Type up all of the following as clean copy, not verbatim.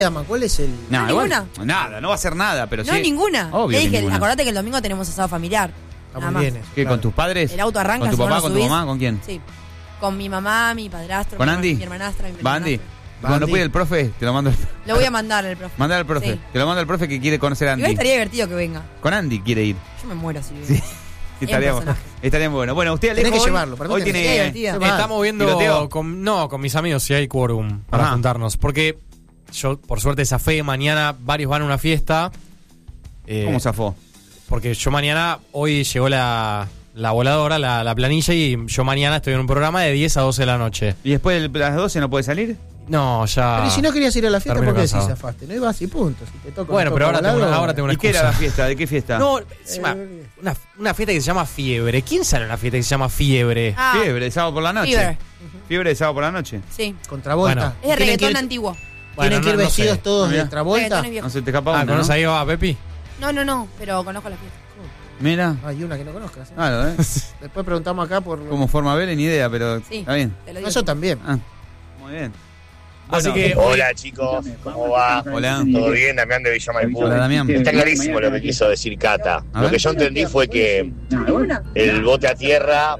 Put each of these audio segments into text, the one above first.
¿Cuál es el...? No, ninguna. Nada, no va a hacer nada, pero No, sí. ninguna. Obvio Le que dije, ninguna. acordate que el domingo tenemos asado familiar. Nada más. Bien, ¿Qué, claro. con tus padres? El auto arranca. ¿Con tu si vos papá, no con tu subís. mamá, con quién? Sí. Con mi mamá, mi padrastro. ¿Con Andy? Mi hermanastra. Mi ¿Va Andy? hermanastro. Cuando puede el profe, te lo mando. Lo voy a mandar al profe. Mandar al profe. Sí. Te lo mando al profe que quiere conocer a Andy. Igual estaría divertido que venga. Con Andy quiere ir. Yo me muero si Sí. Es un personaje. Estaría bueno. Bueno, usted Alejo, Tenés que hoy, llevarlo, ¿para qué hoy tenés? tiene... Sería divertido. Estamos viendo ¿Tiroteo? con mis amigos si hay quórum para Ajá. juntarnos. Porque yo, por suerte, zafé. Mañana varios van a una fiesta. ¿Cómo zafó? Porque yo mañana, hoy llegó la voladora, la planilla, y yo mañana estoy en un programa de 10 a 12 de la noche. ¿Y después de las 12 no puede salir? No, ya. Pero si no querías ir a la fiesta, termino ¿por qué decís cansado. zafaste? No ibas y punto. Si te toca, Bueno, te pero toca ahora tengo una ¿Y qué era excusa. la fiesta? ¿De qué fiesta? No, encima, una fiesta que se llama Fiebre. ¿Quién sale a una fiesta que se llama Fiebre? Ah, Fiebre, de sábado por la noche. Fever. Fiebre de sábado por la noche. Sí. Contra Volta. Bueno. Es de Tienen que reggaetón ir- antiguo. Tienen que ir no vestidos sé. todos Mirá. de Travolta. Reggaetón es viejo. No se te escapa Ah, una, ¿conoces ¿no? ahí a Pepi? No, pero conozco la fiesta. Mira. Hay una que no conozcas. ¿eh? Claro, ¿eh? Después preguntamos acá por... Como forma ver, ni idea, pero Sí. está bien. Te lo No, digo. eso también. Ah, muy bien. Así Bueno, que. Hola chicos, ¿cómo va? Hola. ¿Todo bien? Damián de Villa Maipú. Hola, Damián. Está clarísimo lo que quiso decir Cata. A Lo ver. que yo entendí fue que el bote a tierra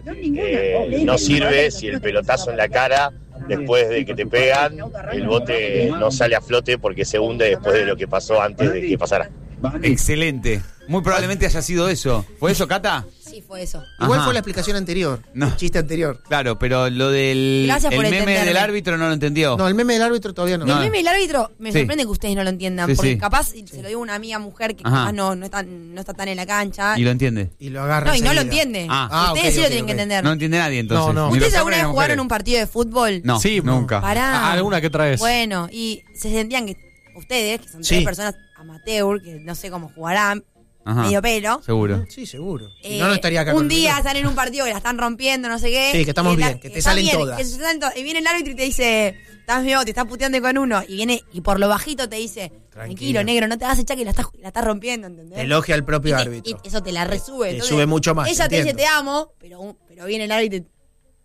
no sirve si el pelotazo en la cara, después de que te pegan, el bote no sale a flote porque se hunde después de lo que pasó antes de que pasara. Excelente. Muy probablemente haya sido eso. ¿Fue eso, Cata? Sí, fue eso. Igual Ajá. fue la explicación anterior. No. El chiste anterior. Claro, pero lo del Gracias por el meme entenderme. del árbitro no lo entendió. No, el meme del árbitro todavía no. El meme del árbitro me Sí. sorprende que ustedes no lo entiendan. Sí, Porque sí. capaz se lo digo a una amiga mujer que Ajá. capaz no está tan en la cancha. Y lo entiende. Y lo agarra No, y no lo enseguida. entiende. Ah. Ustedes ok, sí lo ok, tienen que ok. entender. No entiende nadie entonces. No. Ni los ¿Ustedes alguna hombres vez ni las jugaron un mujeres. partido de fútbol? No, Sí, nunca. Pará. Alguna que otra vez. Bueno, y se sentían que ustedes, que son Sí. tres personas amateur, que no sé cómo jugarán, Ajá. medio pelo. Seguro. Sí, seguro. Si no, no estaría acá un conmigo. día salen en un partido que la están rompiendo, no sé qué. Sí, que estamos y bien, que te están salen bien, todas. que se salen todas. Y viene el árbitro y te dice, estás medio, te estás puteando con uno. Y viene, y por lo bajito te dice, tranquilo, negro, no te vas a echar que la estás rompiendo, ¿entendés? Te elogia al propio Y árbitro. y eso te la resube. Te Entonces, sube mucho más, Ella te dice, entiendo. te amo, pero viene el árbitro y te...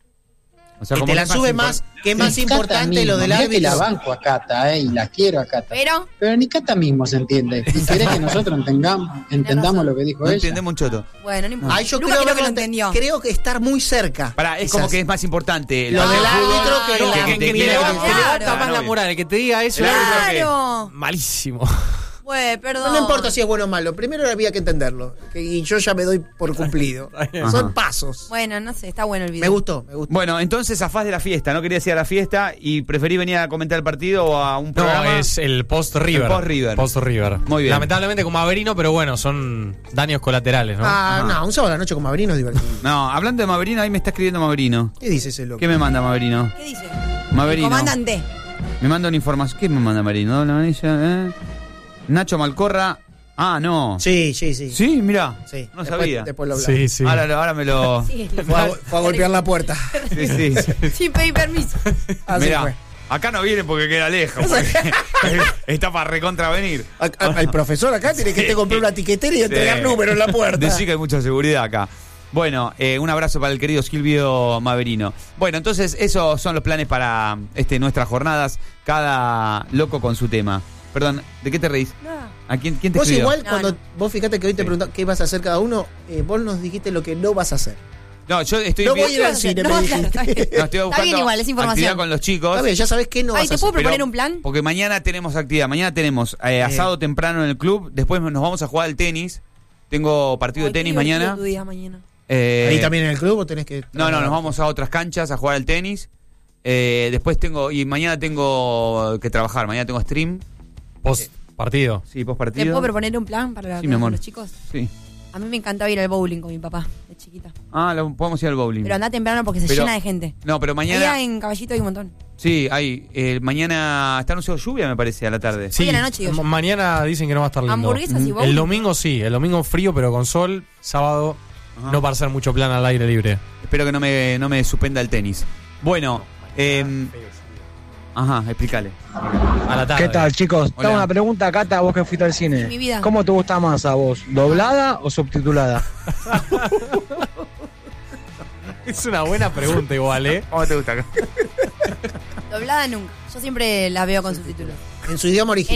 O sea, Que como te la es sube más, que es más importante lo del árbitro. la banco a Cata, y la quiero a Cata. Pero, ni Cata mismo se entiende. Y querés que nosotros entendamos lo que dijo No ella. entendemos un choto. bueno, no importa. Ay, yo Lucas creo que lo entendió. Creo que estar muy cerca. Pará, es Quizás. como que es más importante Lo del fútbol árbitro que que la- te que quiere- levanta- Te levanta Claro. más la moral. El que te diga eso, el árbitro, Claro. que malísimo. Bueno, perdón. No importa si es bueno o malo. Primero había que entenderlo. Y yo ya me doy por cumplido. Ajá. Son pasos. Bueno, no sé, está bueno el video. Me gustó. Bueno, entonces zafás de la fiesta, no querías ir a la fiesta y preferí venir a comentar el partido o a un programa. No, es el post-River. El post-River. Post-River. Muy bien. Lamentablemente con Maverino, pero bueno, son daños colaterales, ¿no? Ah, Ajá. no, un sábado a la noche con Maverino es divertido. No, hablando de Maverino, ahí me está escribiendo Maverino. ¿Qué dice ese loco? ¿Qué me manda Maverino? ¿Qué dice? Maverino. El comandante. Me manda una información. ¿Qué me manda Maverino? La manilla, Nacho Malcorra. Ah, no. Sí. Sí, mirá. Sí. No Después- sabía. Después lo hablamos. Sí, sí. Ahora me lo. Sí, Fue a golpear la puerta. Sí, sí. Sin pedir permiso. Así Mirá, fue. acá no viene porque queda lejos. porque está para recontravenir. El profesor acá tiene que te comprar una tiquetera y entregar Sí. números en la puerta. Decí que hay mucha seguridad acá. Bueno, un abrazo para el querido Silvio Maverino. Bueno, entonces esos son los planes para nuestras jornadas. Cada loco con su tema. Perdón, ¿de qué te reís? Nada. ¿A quién te Vos escribió? igual, No, cuando no. vos fíjate que hoy te preguntaba qué vas a hacer cada uno, vos nos dijiste lo que no vas a hacer. No, yo estoy No bien- voy a ir al cine, No, me claro, dijiste. está bien. No, estoy Está buscando bien igual, es información. actividad con los chicos. Está bien, ya sabés qué no Ay, vas a ¿te hacer. puedo proponer Pero- un plan? Porque mañana tenemos actividad. Mañana tenemos asado temprano en el club. Después nos vamos a jugar al tenis. Tengo partido Ay, de qué tenis divertido mañana. tu día mañana. Ahí también en el club o tenés que... No, nos vamos a otras canchas a jugar al tenis. Después mañana tengo que trabajar. Mañana tengo stream. Post-partido. Sí, post ¿Te partido. puedo proponer un plan para Sí, mi amor. los chicos? Sí. A mí me encantaba ir al bowling con mi papá, de chiquita. Podemos ir al bowling. Pero anda temprano porque se Pero- llena de gente. No, pero mañana. Allá en Caballito hay un montón. Sí, hay. Mañana está anunciado lluvia, me parece, a la tarde. Hoy a la noche, digo yo. Mañana dicen que no va a estar lindo. Hamburguesas y bowling. El domingo sí, el domingo frío pero con sol. Sábado Ajá. no para hacer mucho plan al aire libre. Espero que no me suspenda el tenis. Bueno, ajá, explícale. A la tarde. ¿Qué tal, chicos? Hola. Tengo una pregunta, Cata, vos que fuiste al cine. Mi vida. ¿Cómo te gusta más a vos? ¿Doblada o subtitulada? Es una buena pregunta igual, ¿eh? ¿Cómo te gusta acá? Doblada nunca. Yo siempre la veo con subtítulos. En su idioma original.